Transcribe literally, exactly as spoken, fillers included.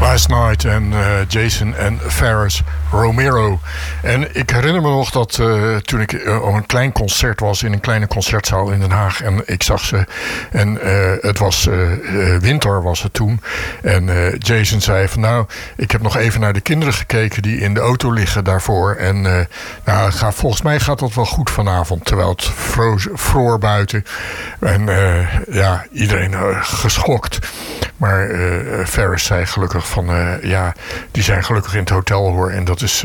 Last Night en uh, Jason en Ferris Romero. En ik herinner me nog dat uh, toen ik uh, op een klein concert was in een kleine concertzaal in Den Haag en ik zag ze en uh, het was uh, uh, winter was het toen en uh, Jason zei van nou, ik heb nog even naar de kinderen gekeken die in de auto liggen daarvoor en uh, nou, ga, volgens mij gaat dat wel goed vanavond, terwijl het vroor, vroor buiten en uh, ja, iedereen uh, geschokt. Maar uh, Ferris zei gelukkig van uh, ja, die zijn gelukkig in het hotel hoor. En dat is